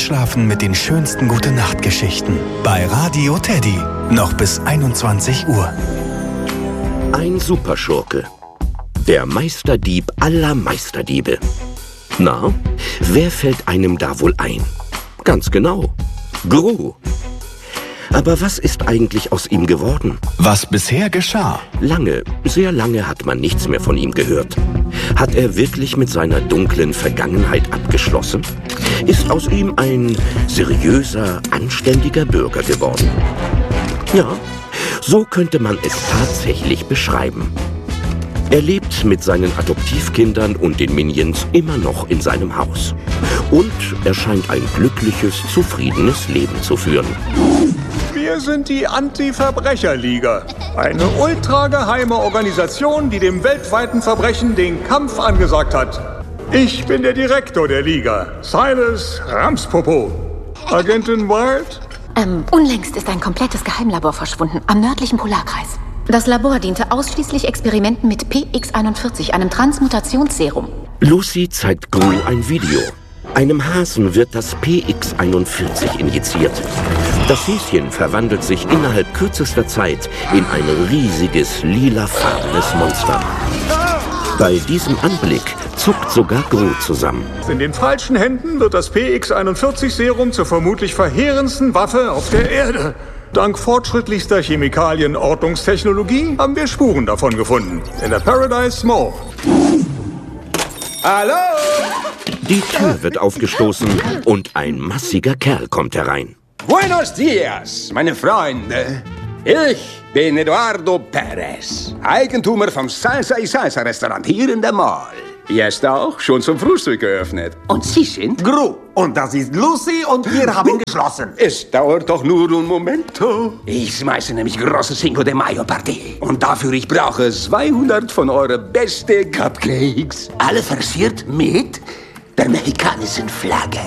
Einschlafen mit den schönsten Gute-Nacht-Geschichten bei Radio Teddy. Noch bis 21 Uhr. Ein Superschurke. Der Meisterdieb aller Meisterdiebe. Na, wer fällt einem da wohl ein? Ganz genau. Gru. Aber was ist eigentlich aus ihm geworden? Was bisher geschah? Lange, sehr lange hat man nichts mehr von ihm gehört. Hat er wirklich mit seiner dunklen Vergangenheit abgeschlossen? Ist aus ihm ein seriöser, anständiger Bürger geworden? Ja, so könnte man es tatsächlich beschreiben. Er lebt mit seinen Adoptivkindern und den Minions immer noch in seinem Haus. Und er scheint ein glückliches, zufriedenes Leben zu führen. Wir sind die Anti-Verbrecher-Liga. Eine ultrageheime Organisation, die dem weltweiten Verbrechen den Kampf angesagt hat. Ich bin der Direktor der Liga, Silas Ramspopo. Agentin Wild? Unlängst ist ein komplettes Geheimlabor verschwunden, am nördlichen Polarkreis. Das Labor diente ausschließlich Experimenten mit PX41, einem Transmutationsserum. Lucy zeigt Gru ein Video. Einem Hasen wird das PX41 injiziert. Das Häschen verwandelt sich innerhalb kürzester Zeit in ein riesiges, lilafarbenes Monster. Bei diesem Anblick zuckt sogar Gru zusammen. In den falschen Händen wird das PX41-Serum zur vermutlich verheerendsten Waffe auf der Erde. Dank fortschrittlichster Chemikalien-Ortungstechnologie haben wir Spuren davon gefunden. In der Paradise Mall. Hallo? Die Tür wird aufgestoßen und ein massiger Kerl kommt herein. Buenos dias, meine Freunde. Ich bin Eduardo Perez, Eigentümer vom Salsa y Salsa Restaurant hier in der Mall. Jetzt auch schon zum Frühstück geöffnet. Und Sie sind? Gru. Und das ist Lucy und wir haben geschlossen. Es dauert doch nur un momento. Ich schmeiße nämlich große Cinco de Mayo Party. Und dafür ich brauche 200 von eurer beste Cupcakes. Alle versiert mit der mexikanischen Flagge.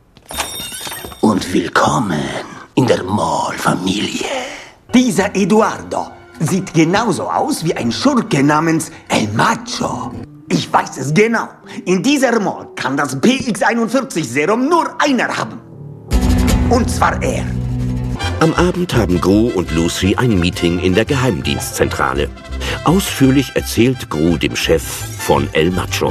Und willkommen in der Mall-Familie. Dieser Eduardo sieht genauso aus wie ein Schurke namens El Macho. Ich weiß es genau. In dieser Mall kann das PX41-Serum nur einer haben. Und zwar er. Am Abend haben Gru und Lucy ein Meeting in der Geheimdienstzentrale. Ausführlich erzählt Gru dem Chef von El Macho.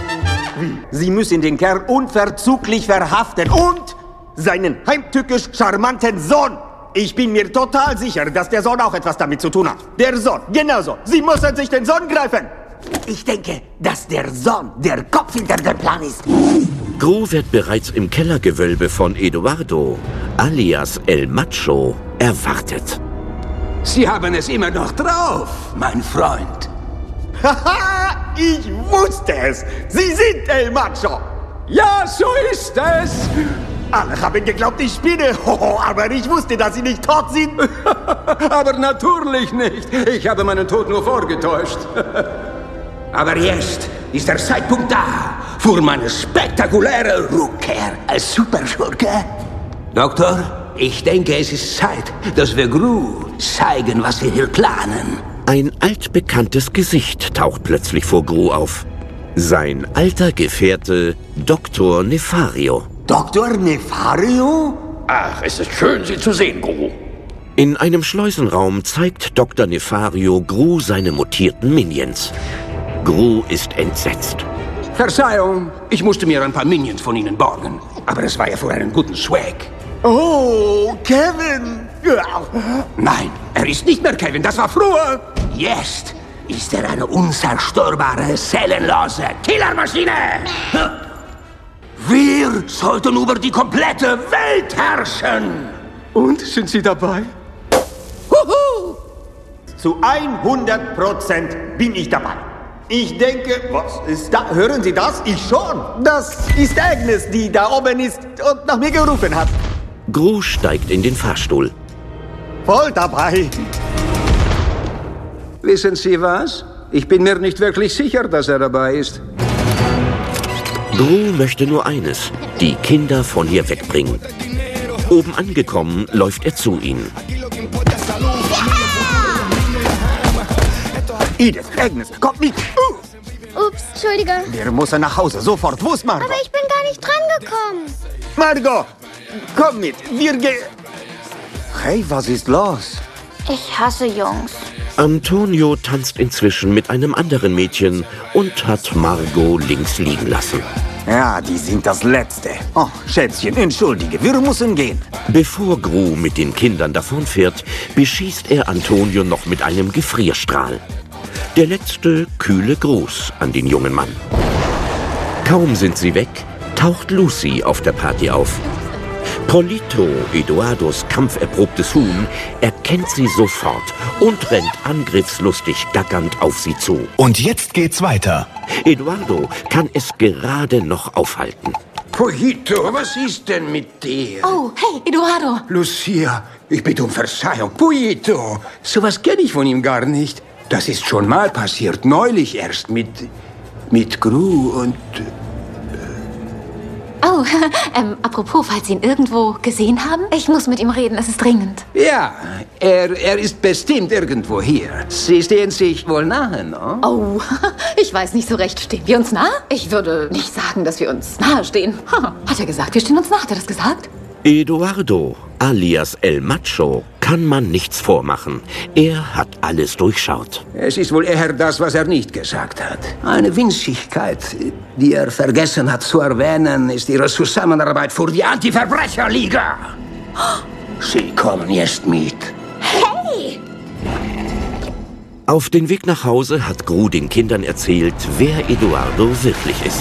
Sie müssen den Kerl unverzüglich verhaften und seinen heimtückisch charmanten Sohn. Ich bin mir total sicher, dass der Sohn auch etwas damit zu tun hat. Der Sohn, genauso. Sie müssen sich den Sohn greifen. Ich denke, dass der Sohn der Kopf hinter dem Plan ist. Gru wird bereits im Kellergewölbe von Eduardo, alias El Macho, erwartet. Sie haben es immer noch drauf, mein Freund. Haha, ich wusste es. Sie sind El Macho. Ja, so ist es. Alle haben geglaubt, ich spinne. Aber ich wusste, dass Sie nicht tot sind. Aber natürlich nicht. Ich habe meinen Tod nur vorgetäuscht. Aber jetzt ist der Zeitpunkt da für meine spektakuläre Rückkehr als Superschurke. Doktor, ich denke, es ist Zeit, dass wir Gru zeigen, was wir hier planen. Ein altbekanntes Gesicht taucht plötzlich vor Gru auf. Sein alter Gefährte Dr. Nefario. Dr. Nefario? Ach, es ist schön, Sie zu sehen, Gru. In einem Schleusenraum zeigt Dr. Nefario Gru seine mutierten Minions. Gru ist entsetzt. Verzeihung, ich musste mir ein paar Minions von Ihnen borgen. Aber es war ja für einen guten Swag. Oh, Kevin! Nein, er ist nicht mehr Kevin, das war früher. Jetzt ist er eine unzerstörbare, seelenlose Killermaschine. Wir sollten über die komplette Welt herrschen. Und, sind Sie dabei? Huhu! Zu 100% bin ich dabei. Ich denke, was ist da? Hören Sie das? Ich schon. Das ist Agnes, die da oben ist und nach mir gerufen hat. Gru steigt in den Fahrstuhl. Voll dabei. Wissen Sie was? Ich bin mir nicht wirklich sicher, dass er dabei ist. Gru möchte nur eines, die Kinder von hier wegbringen. Oben angekommen, läuft er zu ihnen. Edith, Agnes, kommt mit. Ups, Entschuldige. Wir müssen nach Hause, sofort. Wo ist Margot? Aber ich bin gar nicht dran gekommen. Margot, komm mit, wir gehen. Hey, was ist los? Ich hasse Jungs. Antonio tanzt inzwischen mit einem anderen Mädchen und hat Margot links liegen lassen. Ja, die sind das Letzte. Oh, Schätzchen, entschuldige, wir müssen gehen. Bevor Gru mit den Kindern davonfährt, beschießt er Antonio noch mit einem Gefrierstrahl. Der letzte kühle Gruß an den jungen Mann. Kaum sind sie weg, taucht Lucy auf der Party auf. Polito, Eduardos kampferprobtes Huhn, erkennt sie sofort und rennt angriffslustig gackernd auf sie zu. Und jetzt geht's weiter. Eduardo kann es gerade noch aufhalten. Polito, was ist denn mit dir? Oh, hey, Eduardo. Lucia, ich bitte um Verzeihung. Polito, sowas kenne ich von ihm gar nicht. Das ist schon mal passiert, neulich erst mit Gru und... Oh, apropos, falls Sie ihn irgendwo gesehen haben, ich muss mit ihm reden, es ist dringend. Ja, er ist bestimmt irgendwo hier. Sie stehen sich wohl nahe, no? Oh, ich weiß nicht so recht, stehen wir uns nah? Ich würde nicht sagen, dass wir uns nahe stehen. Hat er gesagt, wir stehen uns nah, hat er das gesagt? Eduardo, alias El Macho, kann man nichts vormachen. Er hat alles durchschaut. Es ist wohl eher das, was er nicht gesagt hat. Eine Winzigkeit, die er vergessen hat zu erwähnen, ist ihre Zusammenarbeit für die Anti-Verbrecher-Liga. Sie kommen jetzt mit. Hey! Auf den Weg nach Hause hat Gru den Kindern erzählt, wer Eduardo wirklich ist.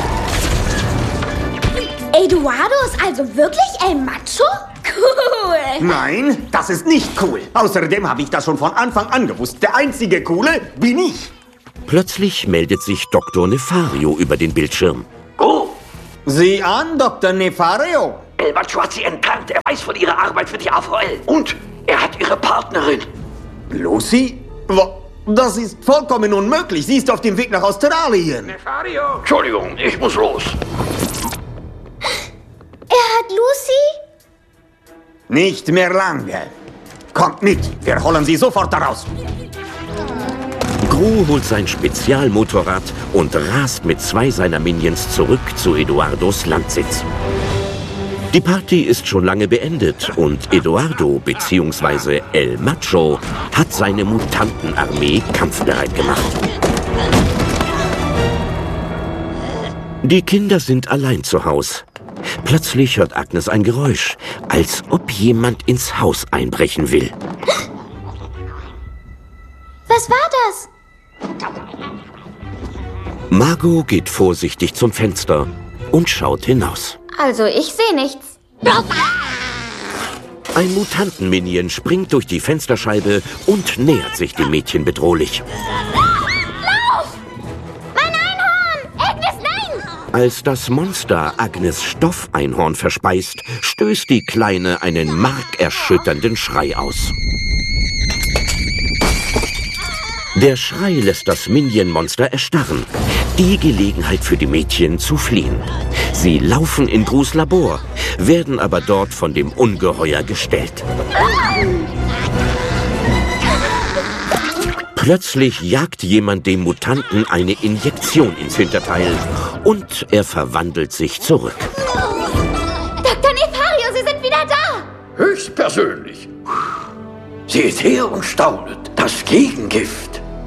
Eduardo ist also wirklich El Macho? Cool! Nein, das ist nicht cool. Außerdem habe ich das schon von Anfang an gewusst. Der einzige Coole bin ich. Plötzlich meldet sich Dr. Nefario über den Bildschirm. Gru, Sieh an, Dr. Nefario. El Macho hat sie enttarnt. Er weiß von ihrer Arbeit für die AVL. Und er hat ihre Partnerin. Lucy? Das ist vollkommen unmöglich. Sie ist auf dem Weg nach Australien. Nefario! Entschuldigung, ich muss los. Er hat Lucy? Nicht mehr lange. Kommt mit, wir holen sie sofort daraus. Gru holt sein Spezialmotorrad und rast mit 2 seiner Minions zurück zu Eduardos Landsitz. Die Party ist schon lange beendet und Eduardo bzw. El Macho hat seine Mutantenarmee kampfbereit gemacht. Die Kinder sind allein zu Haus. Plötzlich hört Agnes ein Geräusch, als ob jemand ins Haus einbrechen will. Was war das? Margot geht vorsichtig zum Fenster und schaut hinaus. Also, ich sehe nichts. Ein Mutantenminion springt durch die Fensterscheibe und nähert sich dem Mädchen bedrohlich. Mein Einhorn! Agnes, nein! Als das Monster Agnes Stoffeinhorn verspeist, stößt die Kleine einen markerschütternden Schrei aus. Der Schrei lässt das Minion-Monster erstarren. Die Gelegenheit für die Mädchen zu fliehen. Sie laufen in Grus Labor, werden aber dort von dem Ungeheuer gestellt. Plötzlich jagt jemand dem Mutanten eine Injektion ins Hinterteil und er verwandelt sich zurück. Dr. Nefario, Sie sind wieder da! Höchstpersönlich. Seht her und staunet. Das Gegengift.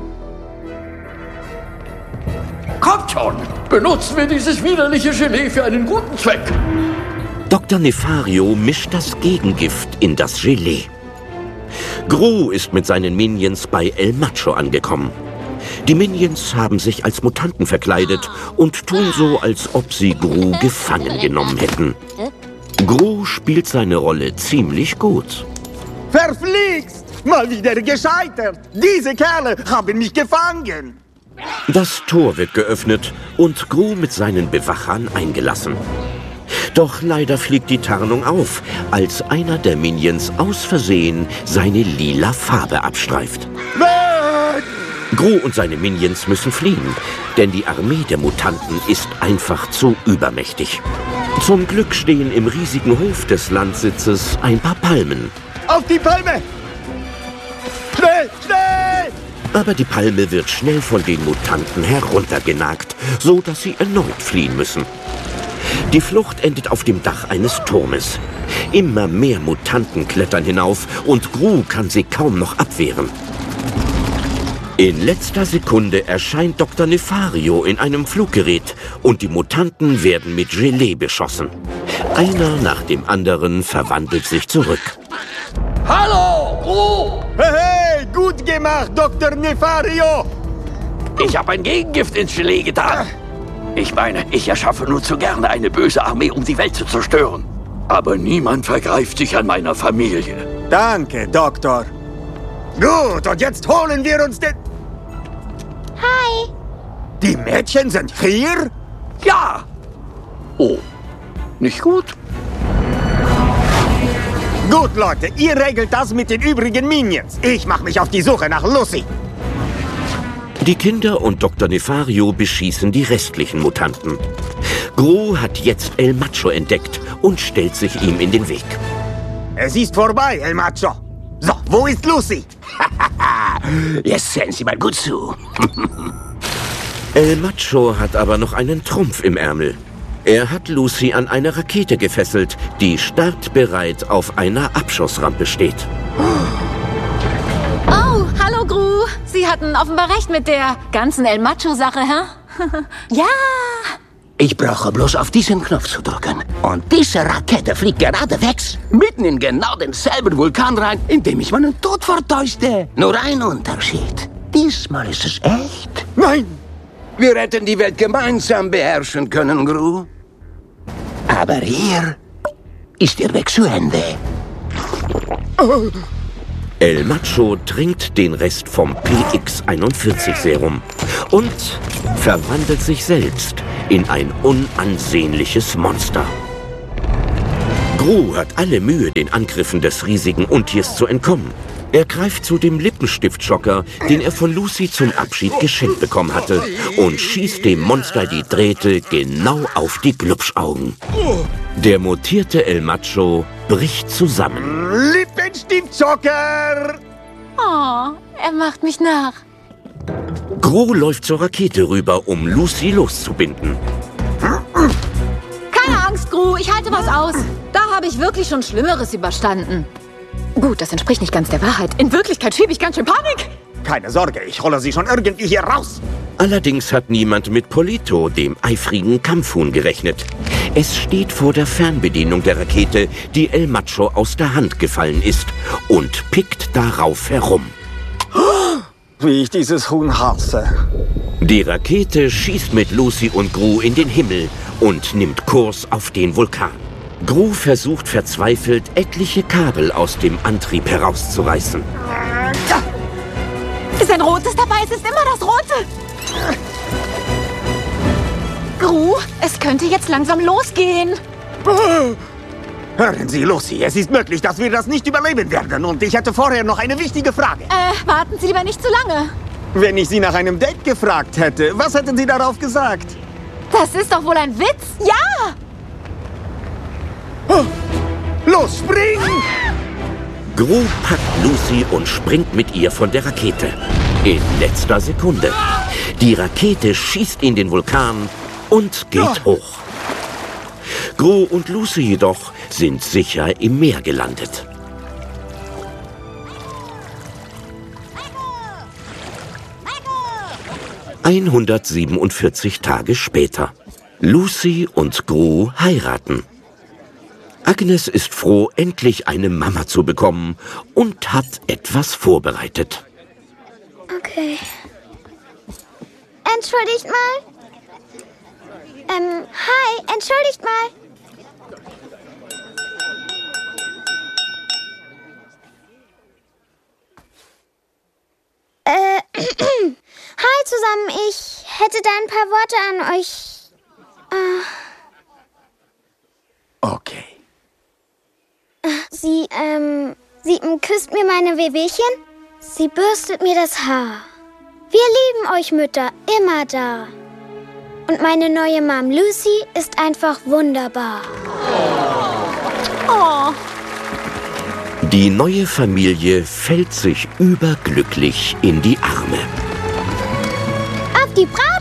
Kommt schon. Benutzen wir dieses widerliche Gelee für einen guten Zweck. Dr. Nefario mischt das Gegengift in das Gelee. Gru ist mit seinen Minions bei El Macho angekommen. Die Minions haben sich als Mutanten verkleidet und tun so, als ob sie Gru gefangen genommen hätten. Gru spielt seine Rolle ziemlich gut. Verflixt! Mal wieder gescheitert. Diese Kerle haben mich gefangen. Das Tor wird geöffnet und Gru mit seinen Bewachern eingelassen. Doch leider fliegt die Tarnung auf, als einer der Minions aus Versehen seine lila Farbe abstreift. Gru und seine Minions müssen fliehen, denn die Armee der Mutanten ist einfach zu übermächtig. Zum Glück stehen im riesigen Hof des Landsitzes ein paar Palmen. Auf die Palme! Schnell, schnell! Aber die Palme wird schnell von den Mutanten heruntergenagt, so dass sie erneut fliehen müssen. Die Flucht endet auf dem Dach eines Turmes. Immer mehr Mutanten klettern hinauf und Gru kann sie kaum noch abwehren. In letzter Sekunde erscheint Dr. Nefario in einem Fluggerät und die Mutanten werden mit Gelee beschossen. Einer nach dem anderen verwandelt sich zurück. Hallo, Gru! Hey, gut gemacht, Dr. Nefario! Ich habe ein Gegengift ins Gelee getan. Ich meine, ich erschaffe nur zu gerne eine böse Armee, um die Welt zu zerstören. Aber niemand vergreift sich an meiner Familie. Danke, Doktor. Gut, und jetzt holen wir uns den... Hi. Die Mädchen sind hier? Ja! Oh, nicht gut? Gut, Leute, ihr regelt das mit den übrigen Minions. Ich mache mich auf die Suche nach Lucy. Die Kinder und Dr. Nefario beschießen die restlichen Mutanten. Gru hat jetzt El Macho entdeckt und stellt sich ihm in den Weg. Es ist vorbei, El Macho. So, wo ist Lucy? Jetzt sehen Sie mal gut zu. El Macho hat aber noch einen Trumpf im Ärmel. Er hat Lucy an eine Rakete gefesselt, die startbereit auf einer Abschussrampe steht. Oh, hallo Gru. Sie hatten offenbar recht mit der ganzen El Macho-Sache, hä? Ja. Ich brauche bloß auf diesen Knopf zu drücken. Und diese Rakete fliegt geradewegs, mitten in genau denselben Vulkan rein, in dem ich meinen Tod vertäuschte. Nur ein Unterschied. Diesmal ist es echt. Nein! Wir hätten die Welt gemeinsam beherrschen können, Gru. Aber hier ist Ihr Weg zu Ende. El Macho trinkt den Rest vom PX41-Serum und verwandelt sich selbst in ein unansehnliches Monster. Gru hat alle Mühe, den Angriffen des riesigen Untiers zu entkommen. Er greift zu dem Lippenstiftschocker, den er von Lucy zum Abschied geschenkt bekommen hatte, und schießt dem Monster die Drähte genau auf die Glubschaugen. Der mutierte El Macho bricht zusammen. Lippenstiftjoker! Oh, er macht mich nach. Gru läuft zur Rakete rüber, um Lucy loszubinden. Keine Angst, Gru, ich halte was aus. Da habe ich wirklich schon Schlimmeres überstanden. Gut, das entspricht nicht ganz der Wahrheit. In Wirklichkeit schiebe ich ganz schön Panik. Keine Sorge, ich hole sie schon irgendwie hier raus. Allerdings hat niemand mit Polito, dem eifrigen Kampfhuhn, gerechnet. Es steht vor der Fernbedienung der Rakete, die El Macho aus der Hand gefallen ist, und pickt darauf herum. Wie ich dieses Huhn hasse. Die Rakete schießt mit Lucy und Gru in den Himmel und nimmt Kurs auf den Vulkan. Gru versucht verzweifelt, etliche Kabel aus dem Antrieb herauszureißen. Ist ein rotes dabei? Es ist immer das rote. Gru, es könnte jetzt langsam losgehen. Hören Sie, Lucy, es ist möglich, dass wir das nicht überleben werden. Und ich hätte vorher noch eine wichtige Frage. Warten Sie lieber nicht zu lange. Wenn ich Sie nach einem Date gefragt hätte, was hätten Sie darauf gesagt? Das ist doch wohl ein Witz? Ja! Los, spring! Gru packt Lucy und springt mit ihr von der Rakete. In letzter Sekunde. Die Rakete schießt in den Vulkan und geht hoch. Gru und Lucy jedoch sind sicher im Meer gelandet. ...147 Tage später. Lucy und Gru heiraten. Agnes ist froh, endlich eine Mama zu bekommen und hat etwas vorbereitet. Okay. Entschuldigt mal. Hi, entschuldigt mal. Hi zusammen, ich hätte da ein paar Worte an euch. Okay. Sie küsst mir meine Wehwehchen. Sie bürstet mir das Haar. Wir lieben euch Mütter, immer da. Und meine neue Mom Lucy ist einfach wunderbar. Oh. Die neue Familie fällt sich überglücklich in die Arme. Auf die Braut!